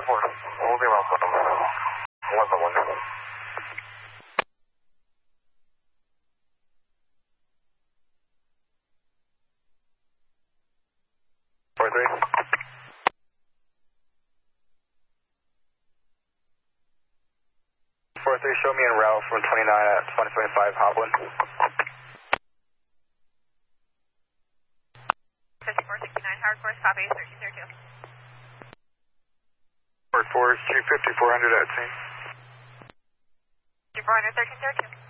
Moving on for them. 1-1. 43. 43, show me en route from 29 at 2025 Hopland. 5469, Howard Force, copy, 1302. Howard Force, G5400 at scene. 5400, 1302.